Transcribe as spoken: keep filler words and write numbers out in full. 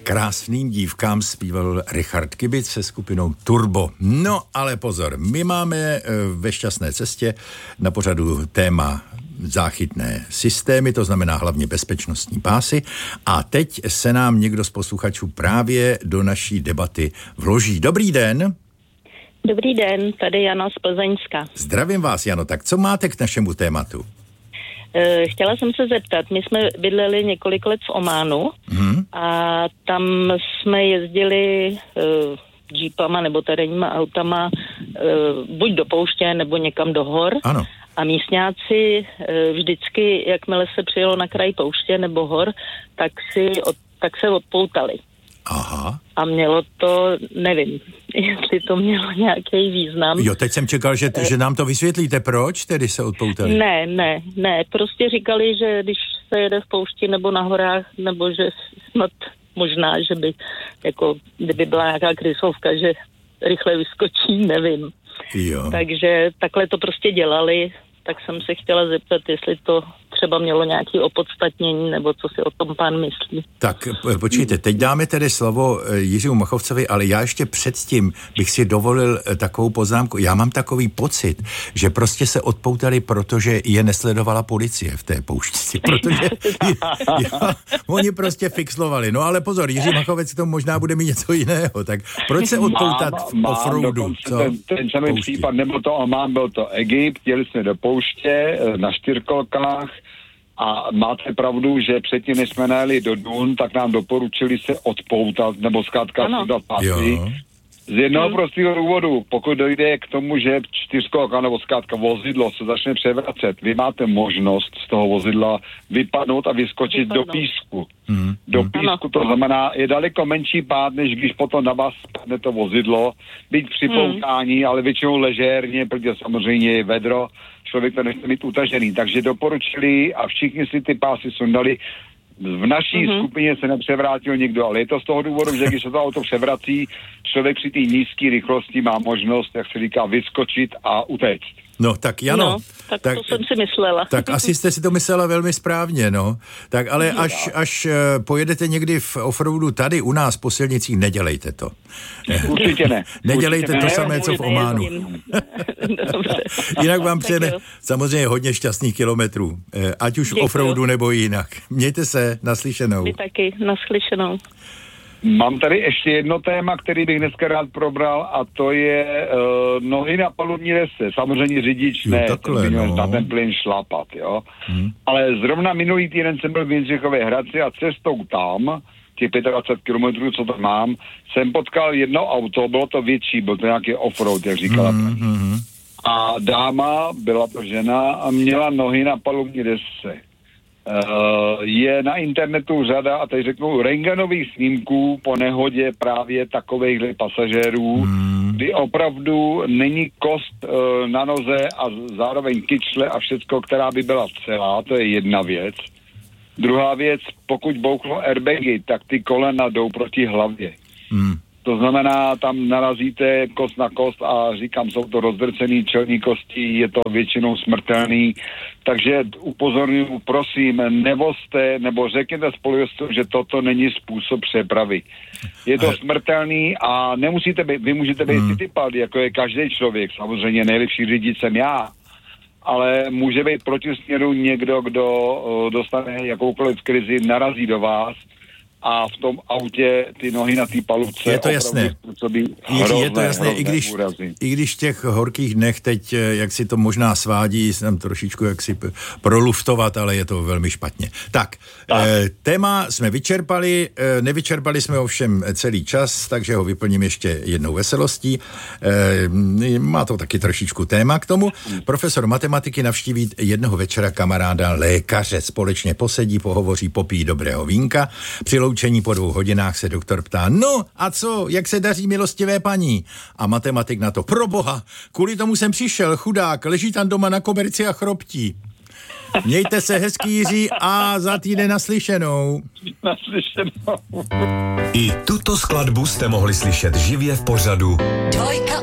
Krásným dívkám zpíval Richard Kybic se skupinou Turbo. No, ale pozor, my máme ve Šťastné cestě na pořadu téma záchytné systémy, to znamená hlavně bezpečnostní pásy. A teď se nám někdo z posluchačů právě do naší debaty vloží. Dobrý den. Dobrý den, tady Jana z Plzeňska. Zdravím vás, Jano. Tak co máte k našemu tématu? Chtěla jsem se zeptat, my jsme bydleli několik let v Ománu hmm. a tam jsme jezdili uh, džípama nebo terénníma autama uh, buď do pouště nebo někam do hor. Ano. A místňáci uh, vždycky, jakmile se přijelo na kraj pouště nebo hor, tak, si od, tak se odpoutali. Aha. A mělo to, nevím, jestli to mělo nějaký význam. Jo, teď jsem čekal, že, že nám to vysvětlíte, proč tedy se odpoutali. Ne, ne, ne, prostě říkali, že když se jede v poušti nebo na horách, nebo že snad možná, že by, jako, kdyby byla nějaká krysovka, že rychle vyskočí, nevím. Jo. Takže takhle to prostě dělali, tak jsem se chtěla zeptat, jestli to třeba mělo nějaké opodstatnění, nebo co si o tom pán myslí. Tak počkejte, teď dáme tedy slovo Jiřímu Machovcovi, ale já ještě předtím bych si dovolil takovou poznámku. Já mám takový pocit, že prostě se odpoutali, protože je nesledovala policie v té poušti, protože já, oni prostě fixlovali. No ale pozor, Jiří Machovec to možná bude mít něco jiného, tak proč se odpoutat v offroadu? Ten, ten samý případ, nebo to Omán, byl to Egypt, jeli jsme do pouště na čtyřkolkách. A máte pravdu, že předtím, než jsme najeli do Dun, tak nám doporučili se odpoutat, nebo zkrátka sudat pasy. Z jednoho hmm. prostého důvodu, pokud dojde k tomu, že čtyřkolka nebo zkrátka vozidlo se začne převracet, vy máte možnost z toho vozidla vypadnout a vyskočit Vypadnou. do písku. Hmm. Do písku, to znamená, je daleko menší pád, než když potom na vás spadne to vozidlo, být připoutání, hmm. ale většinou ležérně, protože samozřejmě je vedro, člověk to nechce mít utažený. Takže doporučili a všichni si ty pásy sundali. V naší mm-hmm. skupině se nepřevrátil nikdo, ale je to z toho důvodu, že když se to auto převrací, člověk při té nízké rychlosti má možnost, jak se říká, vyskočit a utéct. No, tak Jano. No, tak, tak to jsem si myslela. Tak asi jste si to myslela velmi správně, no. Tak ale no, až, až pojedete někdy v offroadu tady u nás po silnicích, nedělejte to. Určitě ne. Nedělejte Určitě to ne, samé, co v Ománu. Jinak vám přejeme samozřejmě hodně šťastných kilometrů, ať už Děkuju. v offroadu nebo jinak. Mějte se, naslyšenou. Vy taky, naslyšenou. Mám tady ještě jedno téma, který bych dneska rád probral, a to je uh, nohy na palubní dese. Samozřejmě řidič ne, takhle, no. na ten plyn šlapat, jo. Hmm. Ale zrovna minulý týden jsem byl v Jindřichově Hradci a cestou tam, těch dvacet pět kilometrů, co tam mám, jsem potkal jedno auto, bylo to větší, byl to nějaký offroad, jak říkala. Hmm, hmm. A dáma, byla to žena, a měla nohy na palubní desce. Uh, je na internetu řada, a teď řeknu, rentgenových snímků po nehodě právě takovejhle pasažérů, hmm. kdy opravdu není kost uh, na noze a zároveň kyčle a všecko, která by byla celá, to je jedna věc. Druhá věc, pokud bouchnou airbagy, tak ty kolena jdou proti hlavě. Hmm. To znamená, tam narazíte kost na kost a říkám, jsou to rozdrcený čelní kosti, je to většinou smrtelný. Takže upozorňuji, prosím, nevozte nebo řekněte spolujezdcům, že toto není způsob přepravy. Je to smrtelný a nemusíte být, vy můžete být hmm. typad, jako je každý člověk. Samozřejmě nejlepší řidič jsem já, ale může být proti směru někdo, kdo dostane jakoukoliv krizi, narazí do vás a v tom autě ty nohy na té palubce. Je to jasné. Hrozné, je to jasné, i když, i když v těch horkých dnech teď, jak si to možná svádí, jsem trošičku jak si proluftovat, ale je to velmi špatně. Tak, tak. E, téma jsme vyčerpali, e, nevyčerpali jsme ovšem celý čas, takže ho vyplním ještě jednou veselostí. E, má to taky trošičku téma k tomu. Profesor matematiky navštíví jednoho večera kamaráda lékaře. Společně posedí, pohovoří, popíjí dobrého vínka. Při loučení po dvou hodinách se doktor ptá, no a co, jak se daří milostivé paní? A matematik na to, proboha, kvůli tomu jsem přišel, chudák, leží tam doma na koberci a chroptí. Mějte se hezký, Jiří, a za týden naslyšenou. Naslyšenou. I tuto skladbu jste mohli slyšet živě v pořadu Dvojka